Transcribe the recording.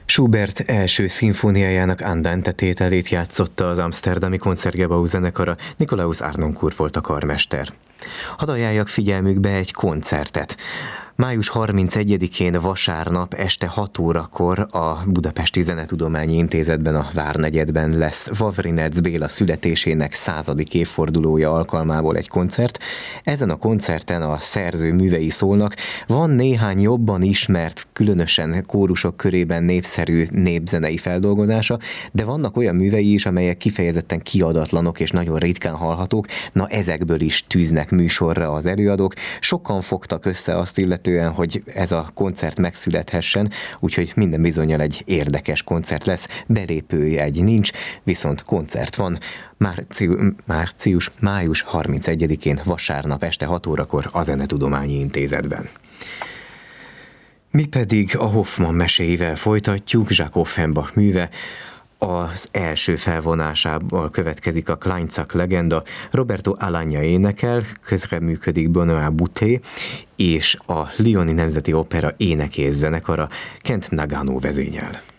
Schubert első szimfóniájának Andante tételét játszotta az amszterdami Concertgebouw zenekara, Nikolaus Harnoncourt volt a karmester. Hadd ajánljak figyelmükbe egy koncertet. Május 31-én vasárnap este 6 órakor a Budapesti Zenetudományi Intézetben, a Várnegyedben lesz Vavrinec Béla születésének 100. évfordulója alkalmából egy koncert. Ezen a koncerten a szerző művei szólnak. Van néhány jobban ismert, különösen kórusok körében népszerű népzenei feldolgozása, de vannak olyan művei is, amelyek kifejezetten kiadatlanok és nagyon ritkán hallhatók. Na, ezekből is tűznek műsorra az előadók. Sokan fogtak össze azt illetően, hogy ez a koncert megszülethessen, úgyhogy minden bizonnyal egy érdekes koncert lesz, belépőjegy nincs, viszont koncert van. Május 31-én vasárnap este 6 órakor a Zenetudományi Intézetben. Mi pedig a Hoffmann meséivel folytatjuk, Jacques Offenbach műve. Az első felvonásával következik a Kleinzak legenda, Roberto Alagna énekel, közreműködik Benoît Boutet, és a Lyoni Nemzeti Opera énekész zenekara Kent Nagano vezényel.